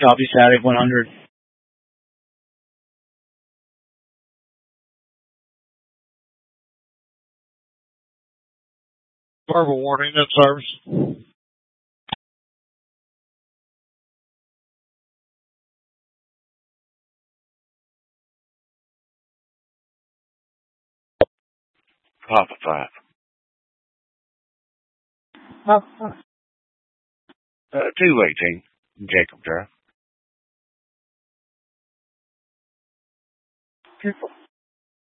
Copy static 100. Verbal warning in service. Papa 5. 218. Jacob Drive.